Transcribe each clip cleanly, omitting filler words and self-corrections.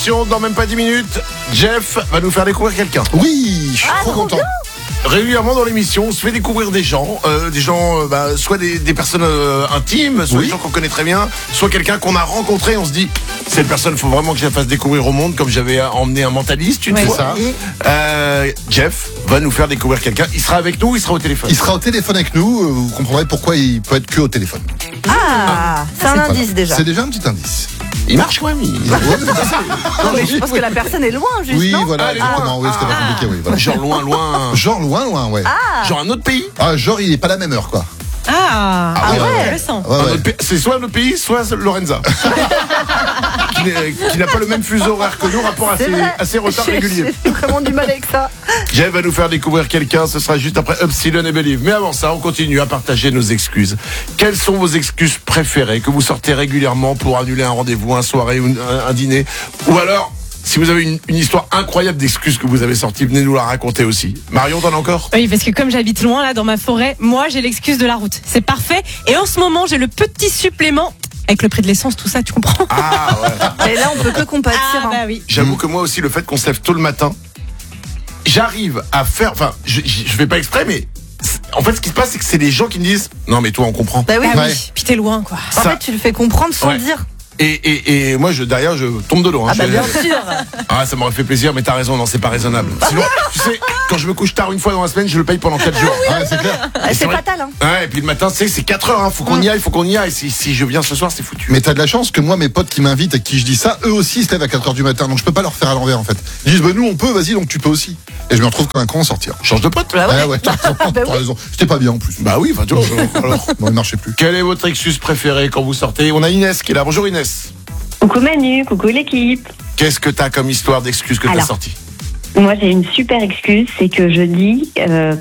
l'émission. Dans même pas 10 minutes, Jeff va nous faire découvrir quelqu'un. Oui, je suis trop content. Régulièrement dans l'émission, on se fait découvrir des gens, soit des personnes intimes, soit des gens qu'on connaît très bien, soit quelqu'un qu'on a rencontré. On se dit, cette personne, il faut vraiment que je la fasse découvrir au monde, comme j'avais emmené un mentaliste une fois. Jeff va nous faire découvrir quelqu'un. Il sera avec nous, il sera au téléphone. Il sera au téléphone avec nous. Vous comprendrez pourquoi il peut être que au téléphone. C'est un indice déjà. C'est déjà un petit indice. Il marche quand même. Non, mais je pense que la personne est loin, juste. Oui, non voilà, exactement. Oui, c'était pas compliqué. Oui, voilà. Genre loin. Genre loin, ouais. Genre un autre pays. Genre il est pas la même heure, quoi. Intéressant. C'est soit notre pays, soit Lorenza. qui n'a pas le même fuseau horaire que nous, rapport à ses retards réguliers. J'ai vraiment du mal avec ça. Jeff va nous faire découvrir quelqu'un, ce sera juste après Upsilon et Believe. Mais avant ça, on continue à partager nos excuses. Quelles sont vos excuses préférées que vous sortez régulièrement pour annuler un rendez-vous, une soirée ou un dîner? Ou alors, si vous avez une histoire incroyable d'excuses que vous avez sorties, venez nous la raconter aussi. Marion, t'en as encore? Oui, parce que comme j'habite loin, là, dans ma forêt, moi, j'ai l'excuse de la route. C'est parfait. Et en ce moment, j'ai le petit supplément. Avec le prix de l'essence, tout ça, tu comprends? Ah ouais. Et là, on peut que compatir. Bah oui. J'avoue que moi aussi, le fait qu'on se lève tôt le matin, j'arrive à faire... Enfin, je fais pas exprès, mais... En fait, ce qui se passe, c'est que c'est des gens qui me disent « Non, mais toi, on comprend. » Bah oui. Puis t'es loin, quoi. En fait, tu le fais comprendre sans le dire. Et moi, derrière, je tombe de l'eau. Bien sûr. Ça m'aurait fait plaisir, mais t'as raison, non, c'est pas raisonnable. Sinon, tu sais, quand je me couche tard une fois dans la semaine, je le paye pendant 4 jours. C'est clair. C'est fatal, hein. Et puis le matin, tu sais, c'est 4 heures, faut qu'on y aille, Et si je viens ce soir, c'est foutu. Mais t'as de la chance que moi, mes potes qui m'invitent et qui je dis ça, eux aussi se lèvent à 4h du matin. Donc je peux pas leur faire à l'envers, en fait. Ils disent, nous on peut, vas-y, donc tu peux aussi. Et je me retrouve comme un con en sortir. Change de pote. Bah ouais. Ouais, t'as raison. C'était pas bien en plus. Bah oui, tu vois. Alors, Non, il marchait plus. quel est votre excuse préférée quand vous sortez? On a Inès qui est là. Bonjour Inès. Coucou Manu, coucou l'équipe. Qu'est-ce que t'as comme histoire d'excuse que t'as sortie? Moi j'ai une super excuse, c'est que je dis,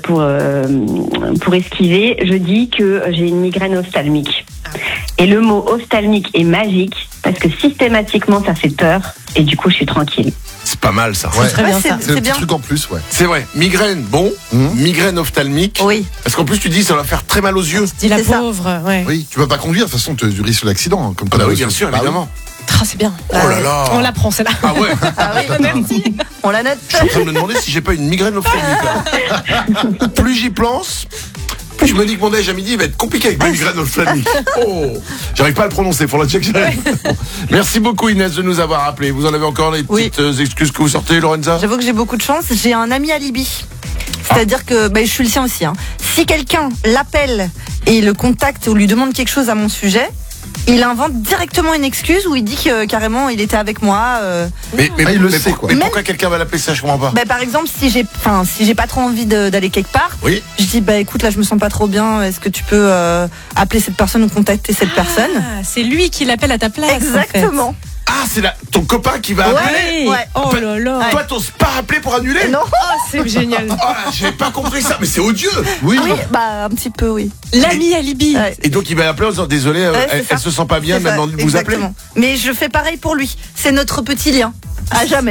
pour esquiver, je dis que j'ai une migraine ophtalmique. Et le mot ophtalmique est magique parce que systématiquement ça fait peur et du coup je suis tranquille. C'est pas mal ça. Ouais. Très bien, ça. C'est le petit bien. truc en plus, ouais. C'est vrai. Migraine, bon. Migraine ophtalmique. Oui. Parce qu'en plus tu dis ça va faire très mal aux yeux. Dis la C'est ça. pauvre, ouais. Oui, tu peux pas conduire, de toute façon, tu risques l'accident. Comme Ah bah oui, bien sûr, évidemment. C'est bien. Oh là là. On l'apprend, c'est là. Ah ouais. Merci. On la note. Je suis en train de me demander si j'ai pas une migraine ophtalmique. Là. Plus j'y pense, plus je me dis que mon déj à midi va être compliqué avec ma migraine ophtalmique. J'arrive pas à le prononcer, faut la check. Bon. Merci beaucoup Inès de nous avoir appelés. Vous en avez encore des petites excuses que vous sortez, Lorenza? J'avoue que j'ai beaucoup de chance. J'ai un ami alibi. C'est-à-dire que je suis le sien aussi. Si quelqu'un l'appelle et le contacte ou lui demande quelque chose à mon sujet, il invente directement une excuse où il dit que carrément il était avec moi. Mais il le sait, quoi. Mais pourquoi quelqu'un va l'appeler ça? Je comprends pas. Par exemple, si j'ai pas trop envie d'aller quelque part, Oui. je dis écoute, là je me sens pas trop bien. Est-ce que tu peux appeler cette personne ou contacter cette personne? C'est lui qui l'appelle à ta place. Exactement. Ah, c'est ton copain qui va appeler. Ouais. Oh là là. Toi, t'oses pas appeler pour annuler? Non. C'est génial. Oh là, j'avais pas compris ça, mais c'est odieux. Oui. Oui, un petit peu, oui. L'ami alibi. Ouais. Et donc il va appeler en disant désolé, c'est elle ça. se sent pas bien, C'est elle m'a ça, demandé de vous appeler. exactement. Mais je fais pareil pour lui. C'est notre petit lien. À jamais.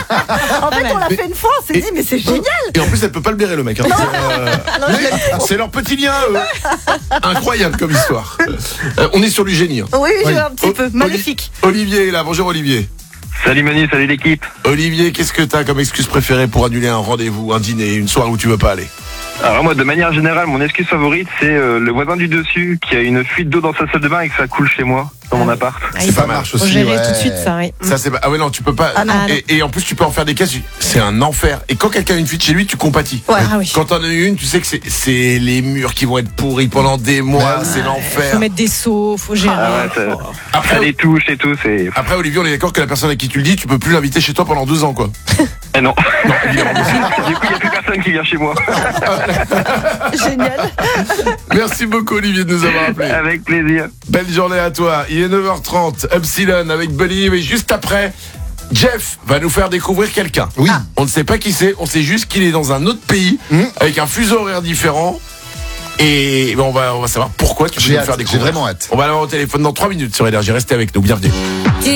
En fait, on l'a fait une fois, on s'est dit, mais c'est génial. Et en plus, elle peut pas le blairer, le mec. Hein. C'est leur petit lien, eux. Incroyable comme histoire. On est sur du génie. Hein. Oui, un petit peu. Maléfique. Olivier est là. Bonjour Olivier. Salut Manu, salut l'équipe. Olivier, qu'est-ce que t'as comme excuse préférée pour annuler un rendez-vous, un dîner, une soirée où tu veux pas aller? Alors moi, de manière générale, mon excuse favorite, c'est le voisin du dessus qui a une fuite d'eau dans sa salle de bain et que ça coule chez moi, dans mon appart. C'est pas mal. Faut gérer tout de suite ça, oui. Ça c'est pas... Ah ouais non, tu peux pas. Ah non. Et en plus tu peux en faire des cases. C'est un enfer. Et quand quelqu'un a une fuite chez lui, tu compatis. Ouais. Ah oui. Quand t'en as une, tu sais que c'est les murs qui vont être pourris pendant des mois. C'est l'enfer. Faut mettre des seaux, faut gérer. Ça les touche et tout, c'est... Après Olivier, on est d'accord que la personne à qui tu le dis, tu peux plus l'inviter chez toi pendant 2 ans quoi. Eh non. Non, évidemment. Du coup, il n'y a plus personne qui vient chez moi. Génial. Merci beaucoup Olivier de nous avoir appelé. Avec plaisir. Belle journée à toi. Il est 9h30. Upsilon avec Believe. Et juste après, Jeff va nous faire découvrir quelqu'un. Oui. On ne sait pas qui c'est. On sait juste qu'il est dans un autre pays avec un fuseau horaire différent. Et on va savoir pourquoi tu veux nous faire découvrir. J'ai vraiment hâte. On va l'avoir au téléphone dans 3 minutes sur Énergie. Restez avec nous. Bienvenue.